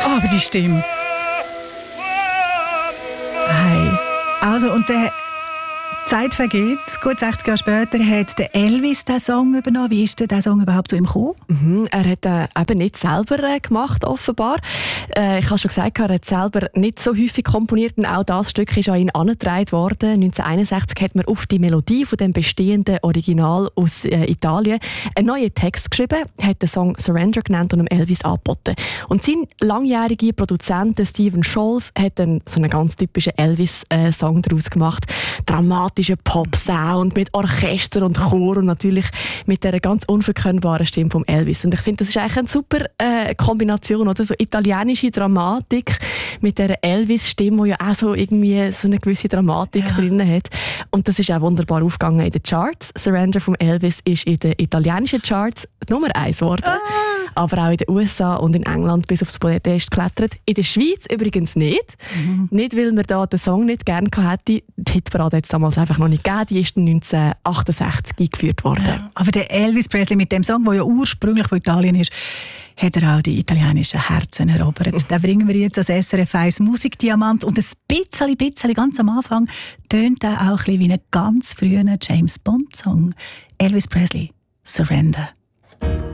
aber die Stimme. Hey. Also, und der Zeit vergeht, gut 60 Jahre später hat der Elvis diesen Song übernommen. Wie ist denn dieser Song überhaupt zu ihm gekommen? Er hat eben nicht selber gemacht, offenbar. Ich habe schon gesagt, er hat selber nicht so häufig komponiert und auch das Stück ist an ihn herangetragen worden. 1961 hat man auf die Melodie von dem bestehenden Original aus Italien einen neuen Text geschrieben, hat den Song «Surrender» genannt und dem Elvis angeboten. Und sein langjähriger Produzent Stephen Scholz hat dann so einen ganz typischen Elvis-Song daraus gemacht. Dramatischer Pop-Sound mit Orchester und Chor und natürlich mit dieser ganz unverkennbaren Stimme von Elvis. Und ich finde, das ist eigentlich eine super Kombination, oder? So italienische Dramatik mit dieser Elvis-Stimme, die ja auch so irgendwie so eine gewisse Dramatik drin hat. Und das ist auch wunderbar aufgegangen in den Charts. «Surrender» von Elvis ist in den italienischen Charts Nummer 1 geworden. Aber auch in den USA und in England bis aufs Podest geklettert. In der Schweiz übrigens nicht. Nicht, weil man da den Song nicht gerne hätte. Die Hitparade hat es damals einfach noch nicht gegeben. Die ist 1968 eingeführt worden. Ja, aber der Elvis Presley mit dem Song, der ja ursprünglich von Italien ist, hat er auch die italienischen Herzen erobert. Den bringen wir jetzt als SRF 1 Musikdiamant. Und ein bisschen, ganz am Anfang, tönt er auch ein bisschen wie ein ganz früher James Bond-Song. Elvis Presley, «Surrender».